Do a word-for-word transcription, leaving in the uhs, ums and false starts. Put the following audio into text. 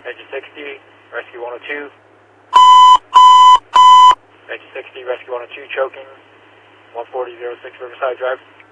Engine sixty, Rescue one oh two. Engine sixty, Rescue one oh two, choking. one forty oh six Riverside Drive.